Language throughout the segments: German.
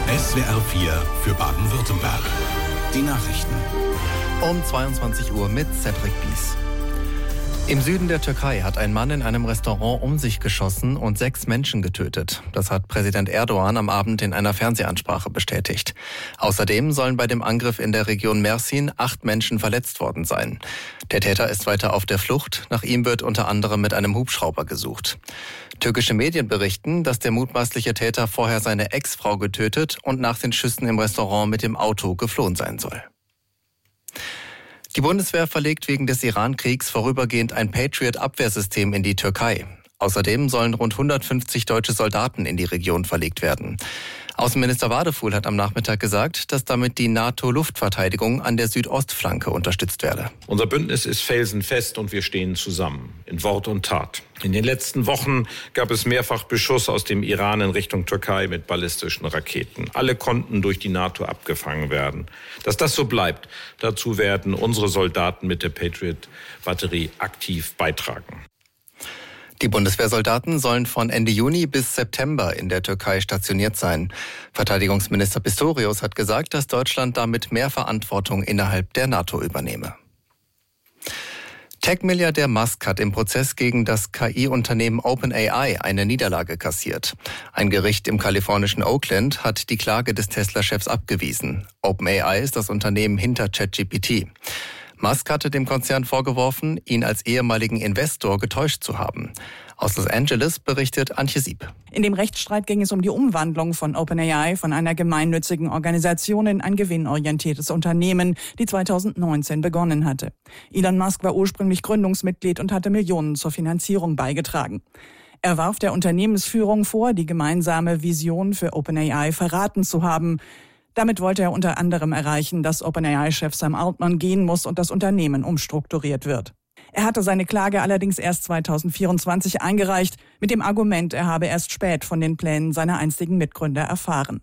SWR 4 für Baden-Württemberg. Die Nachrichten. Um 22 Uhr mit Cedric Bies. Im Süden der Türkei hat ein Mann in einem Restaurant um sich geschossen und 6 Menschen getötet. Das hat Präsident Erdogan am Abend in einer Fernsehansprache bestätigt. Außerdem sollen bei dem Angriff in der Region Mersin 8 Menschen verletzt worden sein. Der Täter ist weiter auf der Flucht. Nach ihm wird unter anderem mit einem Hubschrauber gesucht. Türkische Medien berichten, dass der mutmaßliche Täter vorher seine Ex-Frau getötet und nach den Schüssen im Restaurant mit dem Auto geflohen sein soll. Die Bundeswehr verlegt wegen des Iran-Kriegs vorübergehend ein Patriot-Abwehrsystem in die Türkei. Außerdem sollen rund 150 deutsche Soldaten in die Region verlegt werden. Außenminister Wadefuhl hat am Nachmittag gesagt, dass damit die NATO-Luftverteidigung an der Südostflanke unterstützt werde. Unser Bündnis ist felsenfest und wir stehen zusammen, in Wort und Tat. In den letzten Wochen gab es mehrfach Beschuss aus dem Iran in Richtung Türkei mit ballistischen Raketen. Alle konnten durch die NATO abgefangen werden. Dass das so bleibt, dazu werden unsere Soldaten mit der Patriot-Batterie aktiv beitragen. Die Bundeswehrsoldaten sollen von Ende Juni bis September in der Türkei stationiert sein. Verteidigungsminister Pistorius hat gesagt, dass Deutschland damit mehr Verantwortung innerhalb der NATO übernehme. Tech-Milliardär Musk hat im Prozess gegen das KI-Unternehmen OpenAI eine Niederlage kassiert. Ein Gericht im kalifornischen Oakland hat die Klage des Tesla-Chefs abgewiesen. OpenAI ist das Unternehmen hinter ChatGPT. Musk hatte dem Konzern vorgeworfen, ihn als ehemaligen Investor getäuscht zu haben. Aus Los Angeles berichtet Antje Sieb. In dem Rechtsstreit ging es um die Umwandlung von OpenAI von einer gemeinnützigen Organisation in ein gewinnorientiertes Unternehmen, die 2019 begonnen hatte. Elon Musk war ursprünglich Gründungsmitglied und hatte Millionen zur Finanzierung beigetragen. Er warf der Unternehmensführung vor, die gemeinsame Vision für OpenAI verraten zu haben. Damit wollte er unter anderem erreichen, dass OpenAI-Chef Sam Altman gehen muss und das Unternehmen umstrukturiert wird. Er hatte seine Klage allerdings erst 2024 eingereicht, mit dem Argument, er habe erst spät von den Plänen seiner einstigen Mitgründer erfahren.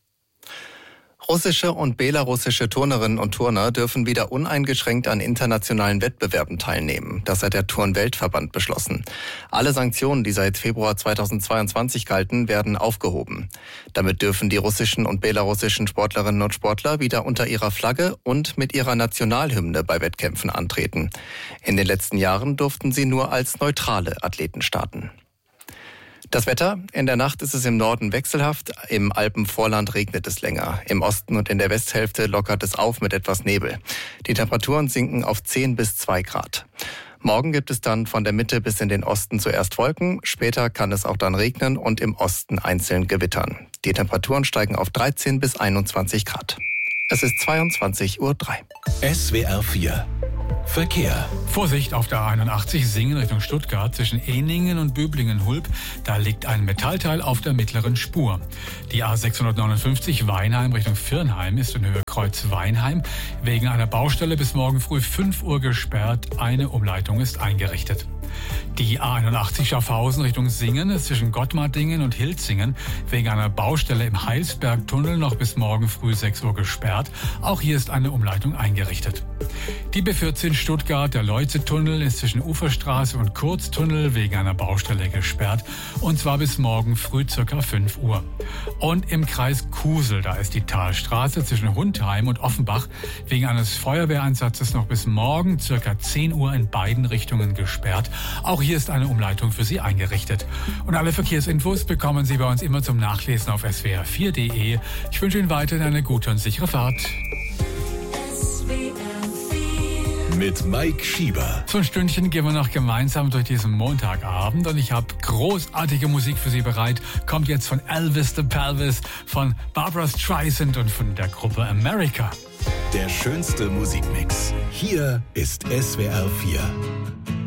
Russische und belarussische Turnerinnen und Turner dürfen wieder uneingeschränkt an internationalen Wettbewerben teilnehmen. Das hat der Turn-Weltverband beschlossen. Alle Sanktionen, die seit Februar 2022 galten, werden aufgehoben. Damit dürfen die russischen und belarussischen Sportlerinnen und Sportler wieder unter ihrer Flagge und mit ihrer Nationalhymne bei Wettkämpfen antreten. In den letzten Jahren durften sie nur als neutrale Athleten starten. Das Wetter: In der Nacht ist es im Norden wechselhaft, im Alpenvorland regnet es länger. Im Osten und in der Westhälfte lockert es auf mit etwas Nebel. Die Temperaturen sinken auf 10 bis 2 Grad. Morgen gibt es dann von der Mitte bis in den Osten zuerst Wolken, später kann es auch dann regnen und im Osten einzeln gewittern. Die Temperaturen steigen auf 13 bis 21 Grad. Es ist 22:03 Uhr. SWR 4 Verkehr. Vorsicht auf der A81 Singen Richtung Stuttgart zwischen Ehningen und Böblingen-Hulb. Da liegt ein Metallteil auf der mittleren Spur. Die A659 Weinheim Richtung Virnheim ist in Höhe Kreuz Weinheim wegen einer Baustelle bis morgen früh 5 Uhr gesperrt. Eine Umleitung ist eingerichtet. Die A81 Schaffhausen Richtung Singen ist zwischen Gottmardingen und Hilzingen wegen einer Baustelle im Heilsbergtunnel noch bis morgen früh 6 Uhr gesperrt. Auch hier ist eine Umleitung eingerichtet. Die B14 Stuttgart, der Leuze-Tunnel ist zwischen Uferstraße und Kurztunnel wegen einer Baustelle gesperrt. Und zwar bis morgen früh ca. 5 Uhr. Und im Kreis Kusel, da ist die Talstraße zwischen Hundheim und Offenbach wegen eines Feuerwehreinsatzes noch bis morgen ca. 10 Uhr in beiden Richtungen gesperrt. Auch hier ist eine Umleitung für Sie eingerichtet. Und alle Verkehrsinfos bekommen Sie bei uns immer zum Nachlesen auf swr4.de. Ich wünsche Ihnen weiterhin eine gute und sichere Fahrt. Mit Mike Schieber. So ein Stündchen gehen wir noch gemeinsam durch diesen Montagabend und ich habe großartige Musik für Sie bereit. Kommt jetzt von Elvis the Pelvis, von Barbra Streisand und von der Gruppe America. Der schönste Musikmix. Hier ist SWR 4.